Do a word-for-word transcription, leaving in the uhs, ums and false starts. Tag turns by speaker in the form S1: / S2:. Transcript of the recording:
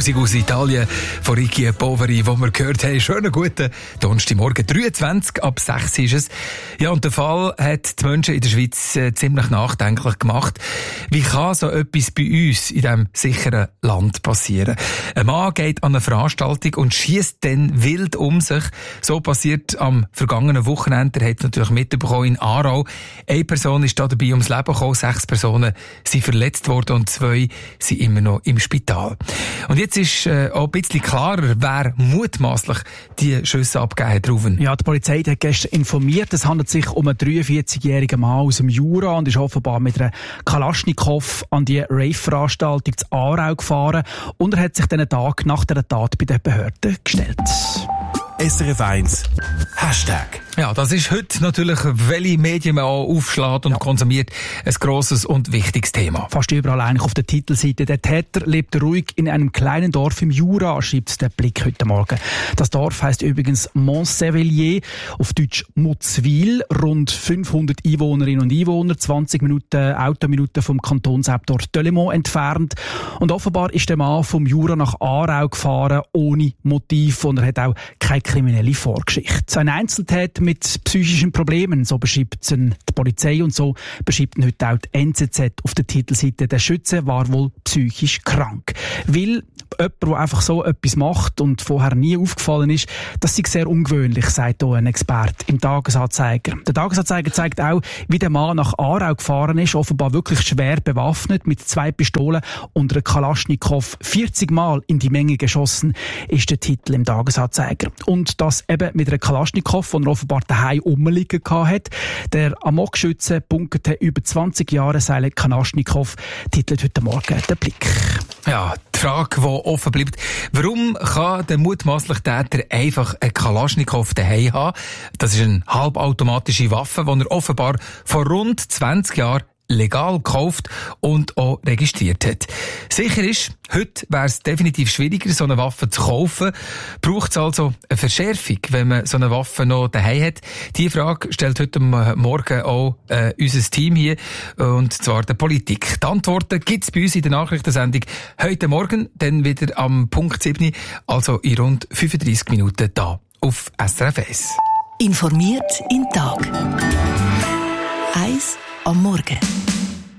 S1: Musik aus Italien von Ricky Poveri, wo wir gehört haben. Schönen guten Donnerstagmorgen, dreiundzwanzig ab sechs ist es. Ja, und der Fall hat die Menschen in der Schweiz äh, ziemlich nachdenklich gemacht. Wie kann so etwas bei uns in diesem sicheren Land passieren? Ein Mann geht an eine Veranstaltung und schießt dann wild um sich. So passiert am vergangenen Wochenende. Er hat es natürlich mitbekommen in Aarau. Eine Person ist da dabei ums Leben gekommen, sechs Personen sind verletzt worden und zwei sind immer noch im Spital. Und jetzt ist äh, auch ein bisschen klarer, wer mutmaßlich die Schüsse abgegeben hat. Rufen.
S2: Ja, die Polizei hat gestern informiert, es handelt sich um einen dreiundvierzigjährigen Mann aus dem Jura und ist offenbar mit einer Kalaschnikow an die Rave-Veranstaltung zu Aarau gefahren und er hat sich den Tag nach der Tat bei den Behörden gestellt.
S3: S R F eins Hashtag.
S1: Ja, das ist heute natürlich, welche Medien man auch aufschlägt und ja. konsumiert, ein grosses und wichtiges Thema.
S2: Fast überall eigentlich auf der Titelseite. Der Täter lebt ruhig in einem kleinen Dorf im Jura, schreibt der Blick heute Morgen. Das Dorf heisst übrigens Montsevellier, auf Deutsch Mutzwil, rund fünfhundert Einwohnerinnen und Einwohner, zwanzig Minuten Autominuten vom Kantonshauptort Delémont entfernt. Und offenbar ist der Mann vom Jura nach Aarau gefahren, ohne Motiv, und er hat auch keine kriminelle Vorgeschichte. Ein Einzeltäter mit psychischen Problemen, so beschreibt ihn die Polizei und so beschreibt ihn heute auch die N Z Z auf der Titelseite. Der Schütze war wohl psychisch krank. Weil jemand, der einfach so etwas macht und vorher nie aufgefallen ist, das ist sehr ungewöhnlich, sagt hier ein Experte im Tagesanzeiger. Der Tagesanzeiger zeigt auch, wie der Mann nach Aarau gefahren ist, offenbar wirklich schwer bewaffnet, mit zwei Pistolen und einer Kalaschnikow vierzig Mal in die Menge geschossen, ist der Titel im Tagesanzeiger. Und das eben mit einer Kalaschnikow, die er offenbar daheim rumliegen hatte. Der Amokschütze bunkerte über zwanzig Jahre seine Kalaschnikow, titelt heute Morgen der Blick.
S1: Ja, die Frage, die offen bleibt, warum kann der mutmaßliche Täter einfach eine Kalaschnikow daheim haben? Das ist eine halbautomatische Waffe, die er offenbar vor rund zwanzig Jahren legal gekauft und auch registriert hat. Sicher ist, heute wäre es definitiv schwieriger, so eine Waffe zu kaufen. Braucht es also eine Verschärfung, wenn man so eine Waffe noch daheim hat? Diese Frage stellt heute Morgen auch äh, unser Team hier, und zwar der Politik. Die Antworten gibt es bei uns in der Nachrichtensendung heute Morgen, dann wieder am Punkt sieben, also in rund fünfunddreissig Minuten da auf S R F eins.
S4: Informiert in Tag. Eins am Morgen.